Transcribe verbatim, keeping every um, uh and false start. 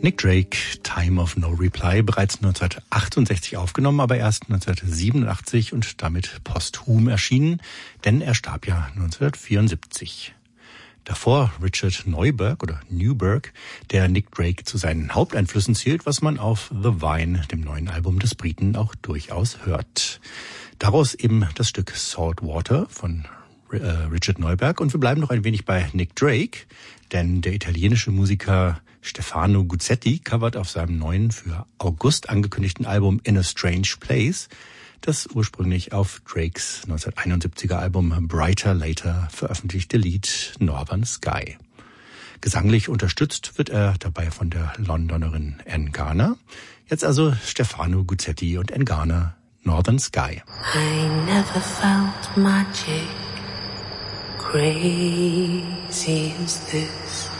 Nick Drake, Time of No Reply, bereits neunzehnhundertachtundsechzig aufgenommen, aber erst neunzehnhundertsiebenundachtzig und damit posthum erschienen, denn er starb ja neunzehnhundertvierundsiebzig. Davor Richard Neuburg oder Newburgh, der Nick Drake zu seinen Haupteinflüssen zählt, was man auf The Vine, dem neuen Album des Briten, auch durchaus hört. Daraus eben das Stück Salt Water von äh, Richard Neuburg, und wir bleiben noch ein wenig bei Nick Drake, denn der italienische Musiker Stefano Guzzetti covert auf seinem neuen, für August angekündigten Album In a Strange Place das ursprünglich auf Drakes neunzehnhunderteinundsiebziger Album Brighter Later veröffentlichte Lied Northern Sky. Gesanglich unterstützt wird er dabei von der Londonerin Anne Garner. Jetzt also Stefano Guzzetti und Anne Garner, Northern Sky. I never felt magic, crazy as this.